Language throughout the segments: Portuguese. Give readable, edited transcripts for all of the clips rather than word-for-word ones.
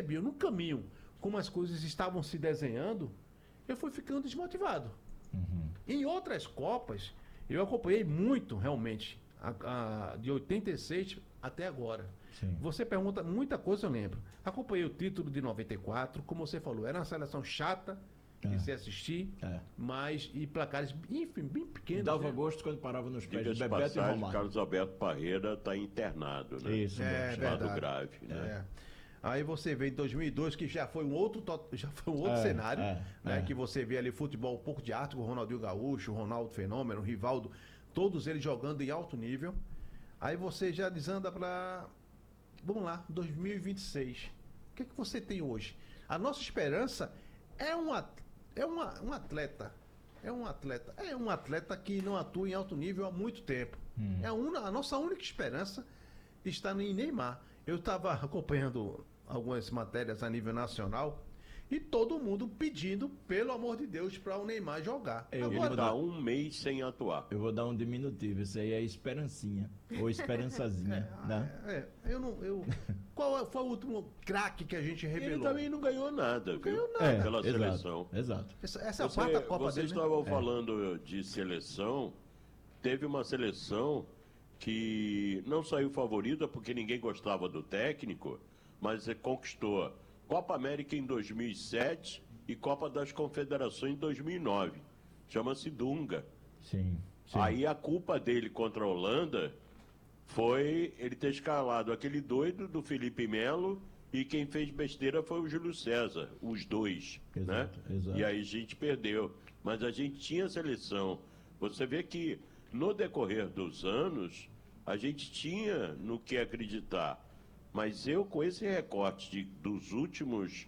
percebi no caminho como as coisas estavam se desenhando, eu fui ficando desmotivado. Em outras Copas, eu acompanhei muito, realmente, de 86 até agora. Sim. Você pergunta, muita coisa eu lembro. Acompanhei o título de 94, como você falou, era uma seleção chata de se assistir, mas e placares, enfim, bem pequenos. Dava gosto quando parava nos pés de Diga-se Bebeto e passagem, Romário. Carlos Alberto Parreira está internado, né? Isso, Estado grave, né? Aí você vê em 2002 que já foi um outro cenário, né? Que você vê ali futebol um pouco de arte, com o Ronaldinho Gaúcho, o Ronaldo Fenômeno, o Rivaldo, todos eles jogando em alto nível. Aí você já desanda para, vamos lá, 2026. O que é que você tem hoje? A nossa esperança é um atleta que não atua em alto nível há muito tempo. A nossa única esperança está em Neymar. Eu estava acompanhando algumas matérias a nível nacional e todo mundo pedindo, pelo amor de Deus, para o Neymar jogar. Ele está um mês sem atuar. Eu vou dar um diminutivo, isso aí é esperancinha, ou esperançazinha, né? Qual foi o último craque que a gente revelou? Ele também não ganhou nada, pela seleção. Exato. Essa é a quarta Copa dele. Vocês estavam falando de seleção, teve uma seleção que não saiu favorita porque ninguém gostava do técnico, mas conquistou Copa América em 2007 e Copa das Confederações em 2009. Chama-se Dunga. Sim. Aí a culpa dele contra a Holanda foi ele ter escalado aquele doido do Felipe Melo e quem fez besteira foi o Júlio César, os dois, Exato. E aí a gente perdeu. Mas a gente tinha seleção. Você vê que no decorrer dos anos a gente tinha no que acreditar. Mas eu, com esse recorte dos últimos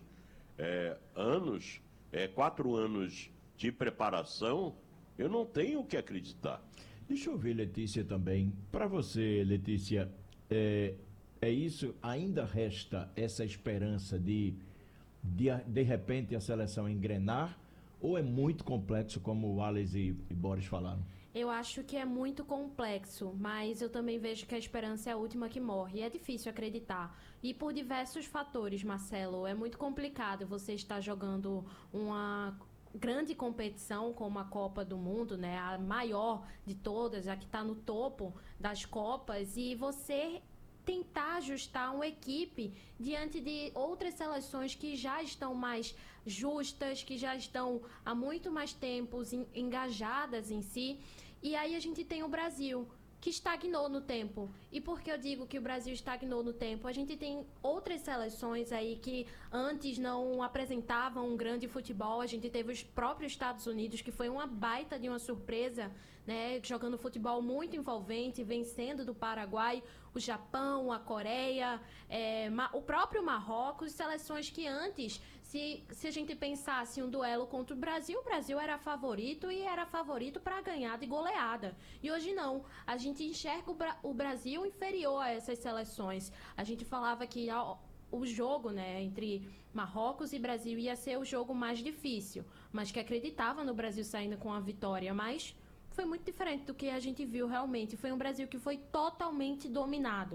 anos, 4 anos de preparação, eu não tenho o que acreditar. Deixa eu ver, Letícia, também. Para você, Letícia, é isso? Ainda resta essa esperança de repente a seleção engrenar? Ou é muito complexo, como o Alex e Boris falaram? Eu acho que é muito complexo, mas eu também vejo que a esperança é a última que morre. E é difícil acreditar. E por diversos fatores, Marcelo. É muito complicado você estar jogando uma grande competição como a Copa do Mundo, né? A maior de todas, a que está no topo das Copas, e você tentar ajustar uma equipe diante de outras seleções que já estão mais justas, que já estão há muito mais tempo engajadas em si. E aí a gente tem o Brasil, que estagnou no tempo. E por que eu digo que o Brasil estagnou no tempo? A gente tem outras seleções aí que antes não apresentavam um grande futebol. A gente teve os próprios Estados Unidos, que foi uma baita de uma surpresa, né? Jogando futebol muito envolvente, vencendo do Paraguai, o Japão, a Coreia, o próprio Marrocos, seleções que antes, se a gente pensasse um duelo contra o Brasil era favorito e era favorito para ganhar de goleada. E hoje não. A gente enxerga o Brasil inferior a essas seleções. A gente falava que o jogo, né, entre Marrocos e Brasil ia ser o jogo mais difícil, mas que acreditava no Brasil saindo com a vitória, mas foi muito diferente do que a gente viu realmente. Foi um Brasil que foi totalmente dominado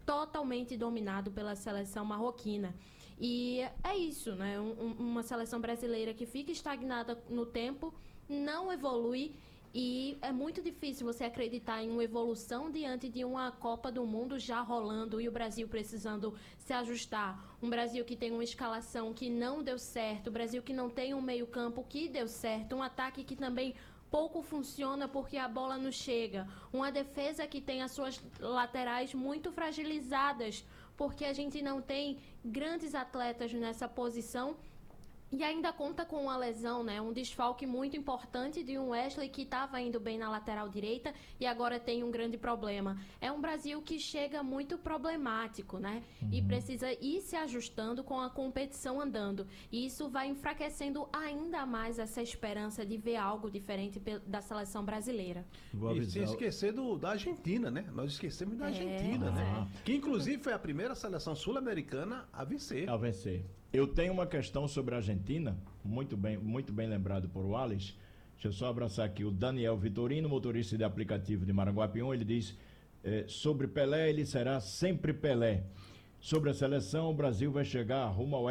pela seleção marroquina. E é isso, né? Uma seleção brasileira que fica estagnada no tempo, não evolui. E é muito difícil você acreditar em uma evolução diante de uma Copa do Mundo já rolando e o Brasil precisando se ajustar. Um Brasil que tem uma escalação que não deu certo, um Brasil que não tem um meio-campo que deu certo, um ataque que também pouco funciona porque a bola não chega, uma defesa que tem as suas laterais muito fragilizadas porque a gente não tem grandes atletas nessa posição. E ainda conta com uma lesão, né? Um desfalque muito importante de um Wesley que estava indo bem na lateral direita e agora tem um grande problema. É um Brasil que chega muito problemático, né? E precisa ir se ajustando com a competição andando. E isso vai enfraquecendo ainda mais essa esperança de ver algo diferente da seleção brasileira. E sem esquecer da Argentina, né? Nós esquecemos da Argentina, né? Que inclusive foi a primeira seleção sul-americana a vencer. Eu tenho uma questão sobre a Argentina, muito bem lembrado por Wallace. Deixa eu só abraçar aqui o Daniel Vitorino, motorista de aplicativo de Maranguapium. Ele diz, sobre Pelé, ele será sempre Pelé. Sobre a seleção, o Brasil vai chegar rumo ao